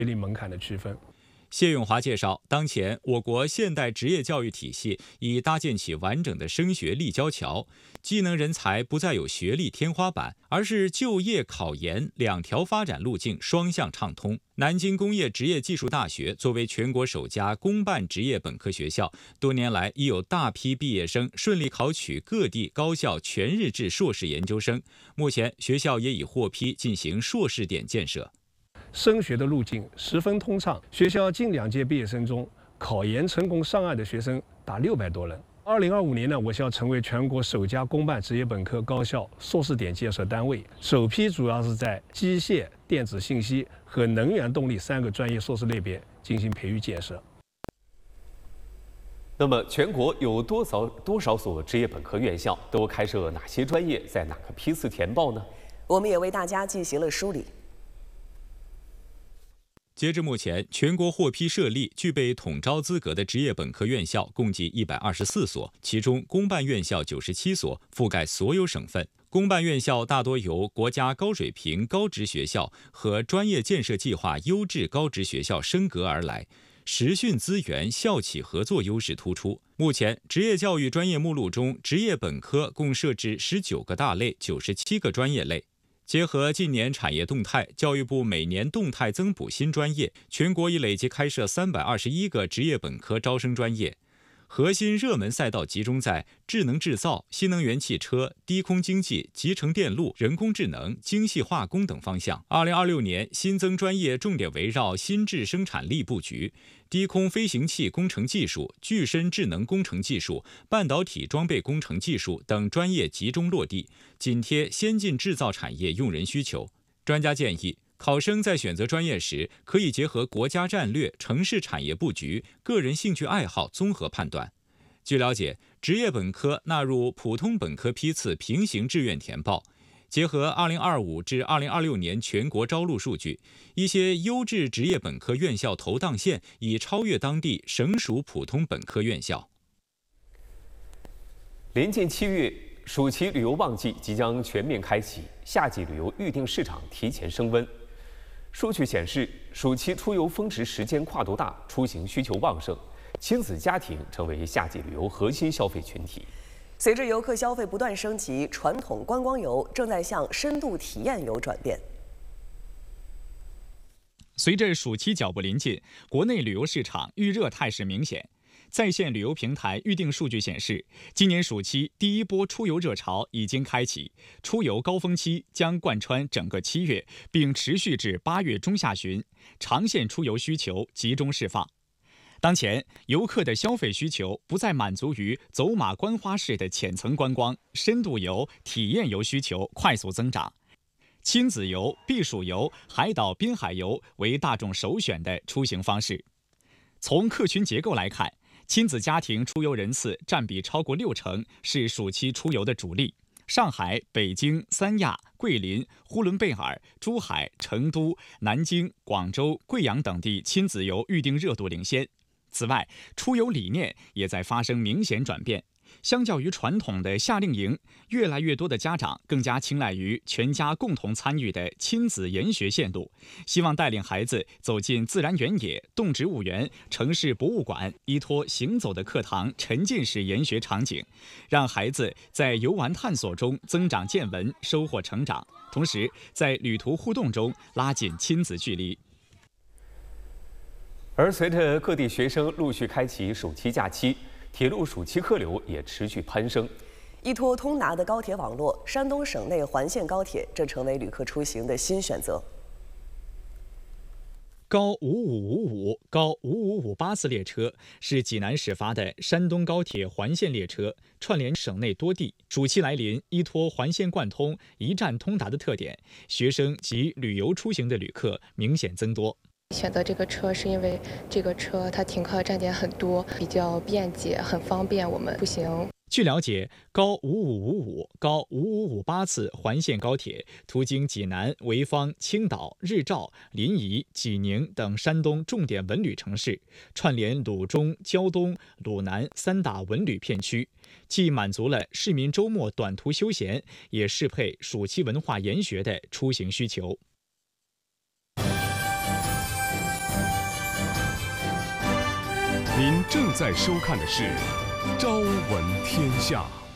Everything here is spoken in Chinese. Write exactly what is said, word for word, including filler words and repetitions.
学历门槛的区分。 谢永华介绍，当前我国现代职业教育体系已搭建起完整的升学立交桥，技能人才不再有学历天花板，而是就业、考研两条发展路径双向畅通。南京工业职业技术大学作为全国首家公办职业本科学校，多年来已有大批毕业生顺利考取各地高校全日制硕士研究生。目前，学校也已获批进行硕士点建设。 升学的路径十分通畅，学校近两届毕业生中，考研成功上岸的学生达六百多人。二零二五年呢，我校成为全国首家公办职业本科高校硕士点建设单位，首批主要是在机械、电子信息和能源动力三个专业硕士类别进行培育建设。 那么，全国有多少多少所职业本科院校，都开设哪些专业，在哪个批次填报呢？ 我们也为大家进行了梳理。 截至目前，全国获批设立具备统招资格的职业本科院校共计一百二十四所，其中公办院校九十七所，覆盖所有省份。公办院校大多由国家高水平高职学校和专业建设计划优质高职学校升格而来，实训资源、校企合作优势突出。目前，职业教育专业目录中，职业本科共设置十九个大类、九十七个专业类。结合近年产业动态，教育部每年动态增补新专业，全国已累计开设三百二十一个职业本科招生专业。核心热门赛道集中在智能制造、新能源汽车、低空经济、集成电路、人工智能、精细化工等方向。二零二六年新增专业重点围绕新质生产力布局，低空飞行器工程技术、具身智能工程技术、半导体装备工程技术等专业集中落地，紧贴先进制造产业用人需求。专家建议，考生在选择专业时，可以结合国家战略、城市产业布局、个人兴趣爱好综合判断。据了解，职业本科纳入普通本科批次平行志愿填报。结合二零二五至二零二六年全国招录数据，一些优质职业本科院校投档线已超越当地省属普通本科院校。 临近七月，暑期旅游旺季即将全面开启，夏季旅游预订市场提前升温。数据显示，暑期出游峰值时间跨度大，出行需求旺盛，亲子家庭成为夏季旅游核心消费群体。 随着游客消费不断升级，传统观光游正在向深度体验游转变。 随着暑期脚步临近，国内旅游市场预热态势明显。在线旅游平台预订数据显示，今年暑期第一波出游热潮已经开启，出游高峰期将贯穿整个七月，并持续至八月中下旬，长线出游需求集中释放。当前，游客的消费需求不再满足于走马观花式的浅层观光，深度游、体验游需求快速增长。亲子游、避暑游、海岛滨海游为大众首选的出行方式。从客群结构来看，亲子家庭出游人次占比超过六成，是暑期出游的主力。上海、北京、三亚、桂林、呼伦贝尔、珠海、成都、南京、广州、贵阳等地亲子游预订热度领先。此外，出游理念也在发生明显转变。相较于传统的夏令营，越来越多的家长更加青睐于全家共同参与的亲子研学线路，希望带领孩子走进自然原野、动植物园、城市博物馆，依托行走的课堂沉浸式研学场景，让孩子在游玩探索中增长见闻，收获成长，同时在旅途互动中拉近亲子距离。 而随着各地学生陆续开启暑期假期，铁路暑期客流也持续攀升。 依托通达的高铁网络，山东省内环线高铁正成为旅客出行的新选择。 高五五五五、高五五五八次列车是济南始发的山东高铁环线列车，串联省内多地。暑期来临，依托环线贯通、一站通达的特点，学生及旅游出行的旅客明显增多。 选择这个车是因为这个车它停靠站点很多，比较便捷，很方便我们出行。 据了解，高五五五五、高五五五八次环线高铁途经济南、潍坊、青岛、日照、临沂、济宁等山东重点文旅城市，串联鲁中、胶东、鲁南三大文旅片区，既满足了市民周末短途休闲，也适配暑期文化研学的出行需求。 您正在收看的是《朝闻天下》。